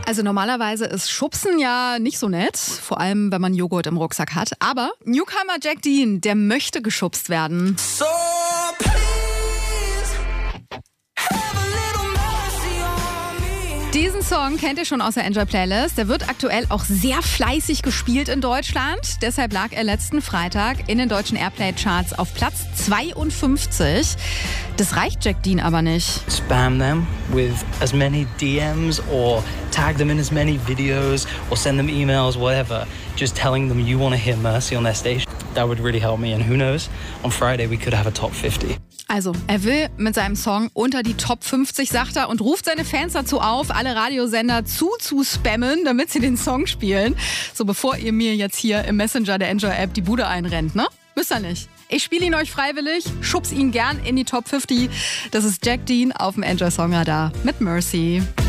Also normalerweise ist Schubsen ja nicht so nett, vor allem wenn man Joghurt im Rucksack hat. Aber Newcomer Jack Dean, der möchte geschubst werden. So please, have a little mercy on me. Diesen Song kennt ihr schon aus der Enjoy-Playlist. Der wird aktuell auch sehr fleißig gespielt in Deutschland. Deshalb lag er letzten Freitag in den deutschen Airplay-Charts auf Platz 52. Das reicht Jack Dean aber nicht. Spam them with as many DMs or tag them in as many videos or send them emails, whatever, just telling them you want to hear Mercy on their station. That would really help me, and who knows, on Friday we could have a top 50. Also, er will mit seinem Song unter die Top 50, sagt er, und ruft seine Fans dazu auf, alle Radiosender zu spammen, damit sie den Song spielen. So, bevor ihr mir jetzt hier im Messenger der Enjoy-App die Bude einrennt, ne? Müsst ihr nicht. Ich spiele ihn euch freiwillig, schubs ihn gern in die Top 50. Das ist Jack Dean auf dem Enjoy Song Radar mit Mercy.